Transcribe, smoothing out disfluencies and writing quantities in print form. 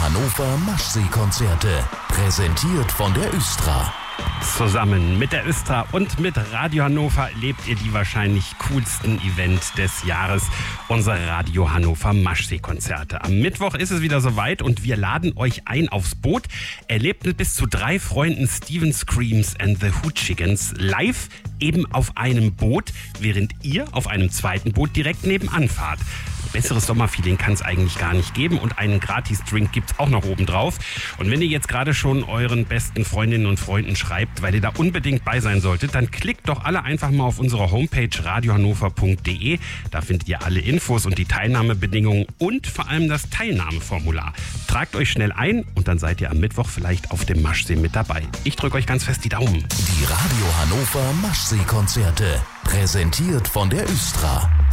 Hannover Maschsee-Konzerte. Präsentiert von der Östra. Zusammen mit der Östra und mit Radio Hannover erlebt ihr die wahrscheinlich coolsten Events des Jahres, unsere Radio Hannover Maschsee-Konzerte. Am Mittwoch ist es wieder soweit und wir laden euch ein aufs Boot. Erlebt mit bis zu 3 Freunden Steven Screams and the Hoochigans live eben auf einem Boot, während ihr auf einem zweiten Boot direkt nebenan fahrt. Besseres Sommerfeeling kann es eigentlich gar nicht geben und einen Gratis-Drink gibt es auch noch oben drauf. Und wenn ihr jetzt gerade schon euren besten Freundinnen und Freunden schreibt, weil ihr da unbedingt bei sein solltet, dann klickt doch alle einfach mal auf unsere Homepage radiohannover.de. Da findet ihr alle Infos und die Teilnahmebedingungen und vor allem das Teilnahmeformular. Tragt euch schnell ein und dann seid ihr am Mittwoch vielleicht auf dem Maschsee mit dabei. Ich drücke euch ganz fest die Daumen. Die Radio Hannover Maschsee-Konzerte. Präsentiert von der Östra.